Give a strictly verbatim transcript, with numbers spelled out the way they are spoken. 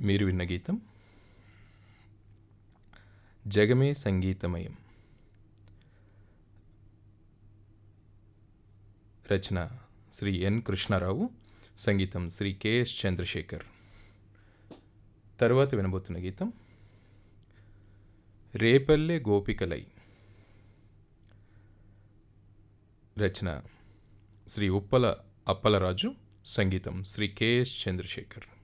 మీరు విన్న గీతం జగమే సంగీతమయం. రచన శ్రీ ఎన్ కృష్ణారావు, సంగీతం శ్రీ కెఎస్ చంద్రశేఖర్. తరువాత వినబోతున్న గీతం రేపల్లె గోపికలై. రచన శ్రీ ఉప్పల అప్పలరాజు, సంగీతం శ్రీ కెఎస్ చంద్రశేఖర్.